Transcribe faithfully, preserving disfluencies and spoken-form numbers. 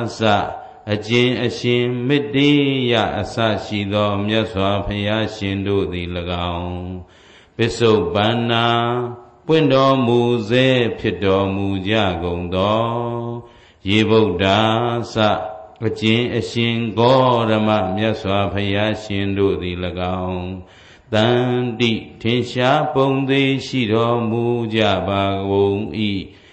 စအကျဉ်အရှင်မေတ္တေယအစရှိသောမြတ်စွာဘုရားရှင်တို့သည်၎င်းပိစုပန္နာပွင့်တော်မူစေဖြစ်တော်မူကြကုန်သောယေဗုဒ္ဓစအကျဉ်အရှင်ဂေါရမမြတ်စွာဘုရားရှင်တို့သည်၎င်းတန်တိထင်ရှားပုံသေးရှိတော်မူကြပါကုန်၏